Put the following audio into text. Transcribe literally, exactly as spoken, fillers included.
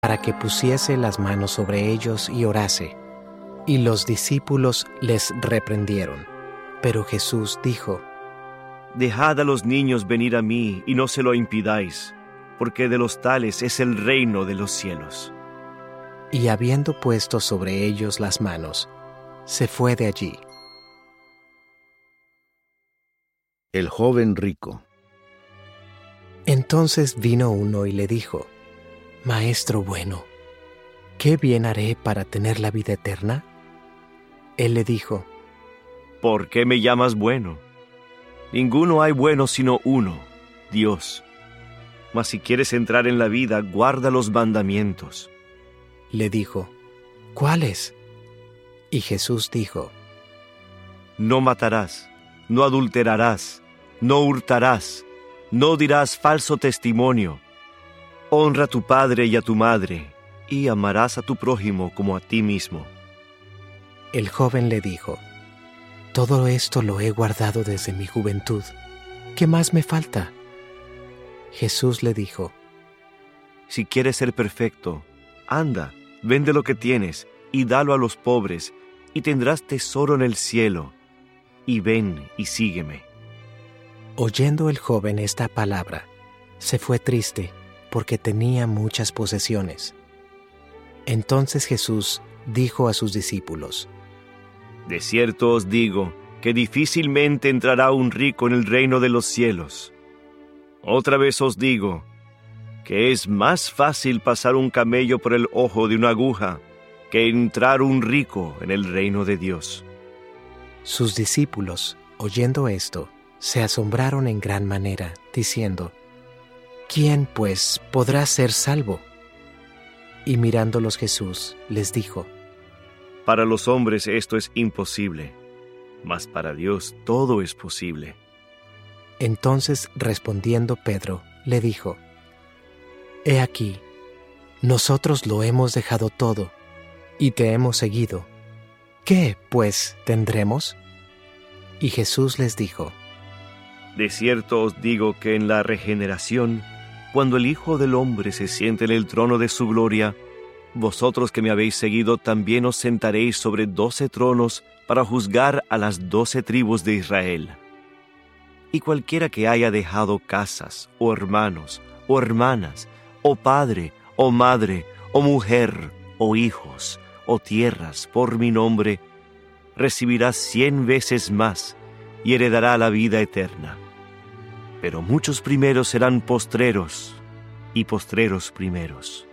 para que pusiese las manos sobre ellos y orase. Y los discípulos les reprendieron. Pero Jesús dijo: Dejad a los niños venir a mí y no se lo impidáis, porque de los tales es el reino de los cielos. Y habiendo puesto sobre ellos las manos, se fue de allí. El joven rico. Entonces vino uno y le dijo: Maestro bueno, ¿qué bien haré para tener la vida eterna? Él le dijo: ¿Por qué me llamas bueno? Ninguno hay bueno sino uno, Dios. Mas si quieres entrar en la vida, guarda los mandamientos. Le dijo: ¿Cuáles? Y Jesús dijo: No matarás, no adulterarás, no hurtarás, no dirás falso testimonio. Honra a tu padre y a tu madre, y amarás a tu prójimo como a ti mismo. El joven le dijo: Todo esto lo he guardado desde mi juventud. ¿Qué más me falta? Jesús le dijo: Si quieres ser perfecto, anda, vende lo que tienes y dalo a los pobres, y tendrás tesoro en el cielo. Y ven y sígueme. Oyendo el joven esta palabra, se fue triste, porque tenía muchas posesiones. Entonces Jesús dijo a sus discípulos: De cierto os digo que difícilmente entrará un rico en el reino de los cielos. Otra vez os digo que es más fácil pasar un camello por el ojo de una aguja que entrar un rico en el reino de Dios. Sus discípulos, oyendo esto, se asombraron en gran manera, diciendo: ¿Quién, pues, podrá ser salvo? Y mirándolos Jesús les dijo: Para los hombres esto es imposible, mas para Dios todo es posible. Entonces, respondiendo Pedro, le dijo: He aquí, nosotros lo hemos dejado todo, y te hemos seguido. ¿Qué, pues, tendremos? Y Jesús les dijo: De cierto os digo que en la regeneración, cuando el Hijo del Hombre se siente en el trono de su gloria, vosotros que me habéis seguido también os sentaréis sobre doce tronos para juzgar a las doce tribus de Israel. Y cualquiera que haya dejado casas, o hermanos, o hermanas, o padre, o madre, o mujer, o hijos, o tierras por mi nombre, recibirá cien veces más y heredará la vida eterna. Pero muchos primeros serán postreros, y postreros primeros.